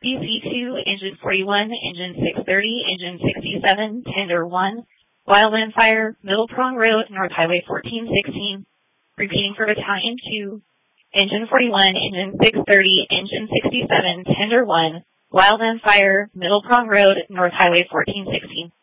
BC2, Engine 41, Engine 630, Engine 67, Tender 1, Wildland Fire, Middle Prong Road, North Highway 1416. Repeating for Battalion 2, Engine 41, Engine 630, Engine 67, Tender 1, Wildland Fire, Middle Prong Road, North Highway 1416.